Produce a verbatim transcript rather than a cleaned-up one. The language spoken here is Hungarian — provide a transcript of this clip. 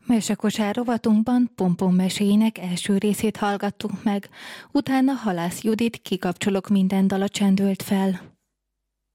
Mesekosár rovatunkban Pompom meséinek első részét hallgattuk meg, utána Halász Judit Kikapcsolok minden dala csendült fel.